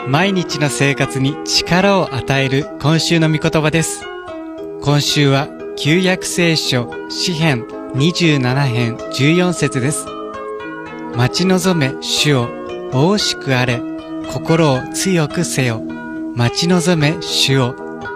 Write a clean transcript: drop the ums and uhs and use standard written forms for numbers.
毎日の生活に力を与える今週の御言葉です。今週は旧約聖書詩編27編14節です。待ち望め主を、お惜しくあれ、心を強くせよ。待ち望め主を、